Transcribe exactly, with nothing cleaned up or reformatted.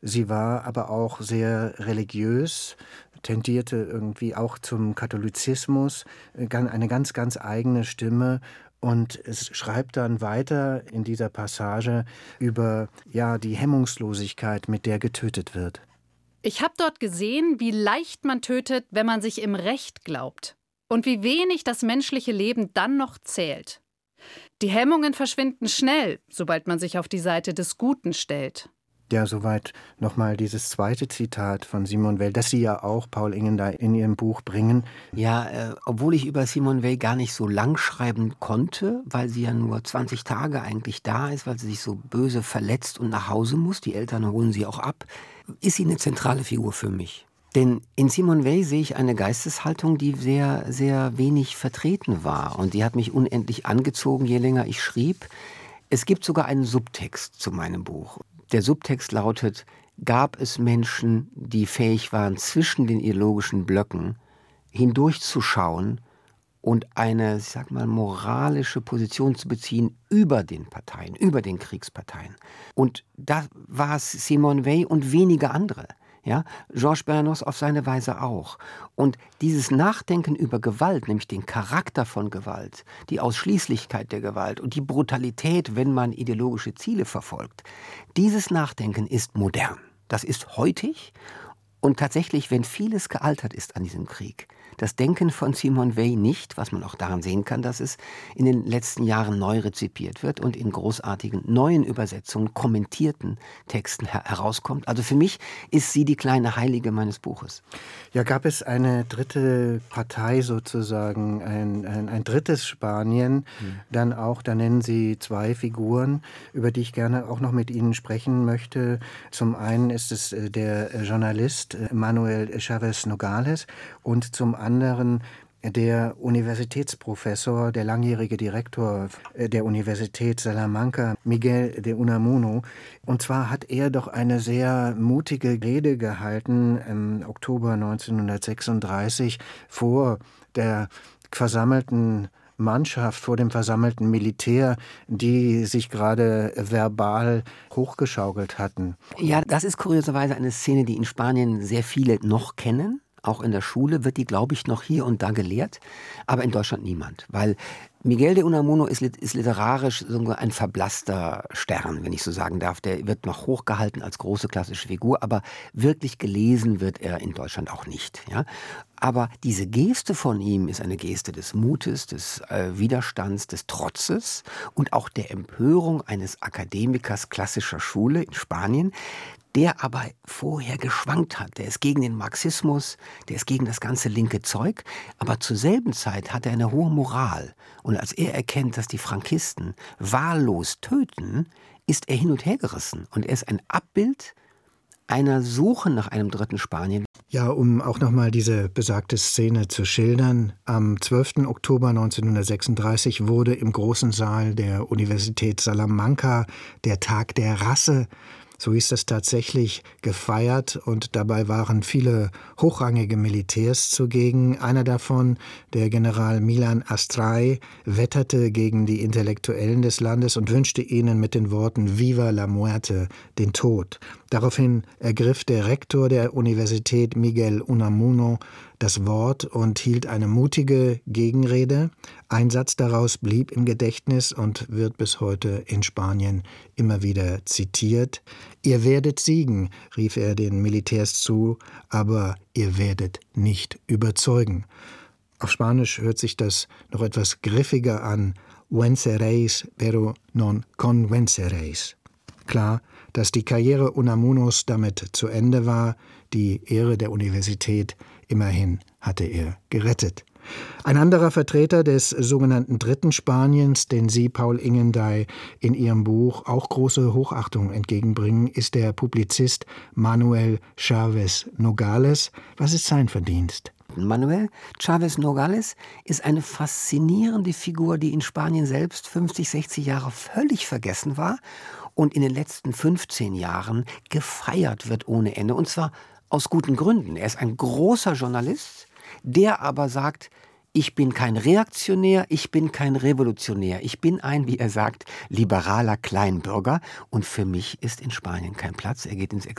Sie war aber auch sehr religiös, tendierte irgendwie auch zum Katholizismus, äh, gan eine ganz, ganz eigene Stimme. Und es schreibt dann weiter in dieser Passage über, ja, die Hemmungslosigkeit, mit der getötet wird. Ich habe dort gesehen, wie leicht man tötet, wenn man sich im Recht glaubt. Und wie wenig das menschliche Leben dann noch zählt. Die Hemmungen verschwinden schnell, sobald man sich auf die Seite des Guten stellt. Ja, soweit nochmal dieses zweite Zitat von Simone Weil, das Sie ja auch, Paul Ingendey, in Ihrem Buch bringen. Ja, äh, obwohl ich über Simone Weil gar nicht so lang schreiben konnte, weil sie ja nur zwanzig Tage eigentlich da ist, weil sie sich so böse verletzt und nach Hause muss, die Eltern holen sie auch ab, ist sie eine zentrale Figur für mich. Denn in Simone Weil sehe ich eine Geisteshaltung, die sehr, sehr wenig vertreten war. Und die hat mich unendlich angezogen, je länger ich schrieb. Es gibt sogar einen Subtext zu meinem Buch. Der Subtext lautet: Gab es Menschen, die fähig waren, zwischen den ideologischen Blöcken hindurchzuschauen und eine, ich sag mal, moralische Position zu beziehen über den Parteien, über den Kriegsparteien. Und da war es Simone Weil und wenige andere. Ja, Georges Bernanos auf seine Weise auch. Und dieses Nachdenken über Gewalt, nämlich den Charakter von Gewalt, die Ausschließlichkeit der Gewalt und die Brutalität, wenn man ideologische Ziele verfolgt, dieses Nachdenken ist modern. Das ist heutig. Und tatsächlich, wenn vieles gealtert ist an diesem Krieg, das Denken von Simone Weil nicht, was man auch daran sehen kann, dass es in den letzten Jahren neu rezipiert wird und in großartigen neuen Übersetzungen, kommentierten Texten her- herauskommt. Also für mich ist sie die kleine Heilige meines Buches. Ja, gab es eine dritte Partei sozusagen, ein, ein, ein drittes Spanien, hm. dann auch, da nennen Sie zwei Figuren, über die ich gerne auch noch mit Ihnen sprechen möchte. Zum einen ist es der Journalist Manuel Chávez Nogales und zum anderen der Universitätsprofessor, der langjährige Direktor der Universität Salamanca, Miguel de Unamuno. Und zwar hat er doch eine sehr mutige Rede gehalten im Oktober neunzehnhundertsechsunddreißig vor der versammelten Mannschaft, vor dem versammelten Militär, die sich gerade verbal hochgeschaukelt hatten. Ja, das ist kurioserweise eine Szene, die in Spanien sehr viele noch kennen. Auch in der Schule wird die, glaube ich, noch hier und da gelehrt, aber in Deutschland niemand. Weil Miguel de Unamuno ist, ist literarisch so ein verblasster Stern, wenn ich so sagen darf. Der wird noch hochgehalten als große klassische Figur, aber wirklich gelesen wird er in Deutschland auch nicht. Ja? Aber diese Geste von ihm ist eine Geste des Mutes, des äh, Widerstands, des Trotzes und auch der Empörung eines Akademikers klassischer Schule in Spanien, der aber vorher geschwankt hat. Der ist gegen den Marxismus, der ist gegen das ganze linke Zeug, aber zur selben Zeit hat er eine hohe Moral. Und als er erkennt, dass die Frankisten wahllos töten, ist er hin und her gerissen. Und er ist ein Abbild einer Suche nach einem dritten Spanien. Ja, um auch nochmal diese besagte Szene zu schildern. Am zwölften Oktober neunzehnhundertsechsunddreißig wurde im großen Saal der Universität Salamanca der Tag der Rasse, so hieß das tatsächlich, gefeiert, und dabei waren viele hochrangige Militärs zugegen. Einer davon, der General Milan Astray, wetterte gegen die Intellektuellen des Landes und wünschte ihnen mit den Worten Viva la muerte, den Tod. Daraufhin ergriff der Rektor der Universität Miguel Unamuno das Wort und hielt eine mutige Gegenrede. Ein Satz daraus blieb im Gedächtnis und wird bis heute in Spanien immer wieder zitiert. Ihr werdet siegen, rief er den Militärs zu, aber ihr werdet nicht überzeugen. Auf Spanisch hört sich das noch etwas griffiger an. Venceréis, pero non convenceréis. Klar, dass die Karriere Unamunos damit zu Ende war, die Ehre der Universität immerhin hatte er gerettet. Ein anderer Vertreter des sogenannten Dritten Spaniens, den Sie, Paul Ingendey, in Ihrem Buch auch große Hochachtung entgegenbringen, ist der Publizist Manuel Chávez Nogales. Was ist sein Verdienst? Manuel Chávez Nogales ist eine faszinierende Figur, die in Spanien selbst fünfzig, sechzig Jahre völlig vergessen war und in den letzten fünfzehn Jahren gefeiert wird ohne Ende. Und zwar aus guten Gründen. Er ist ein großer Journalist, der aber sagt, ich bin kein Reaktionär, ich bin kein Revolutionär. Ich bin ein, wie er sagt, liberaler Kleinbürger. Und für mich ist in Spanien kein Platz. Er geht ins Exil.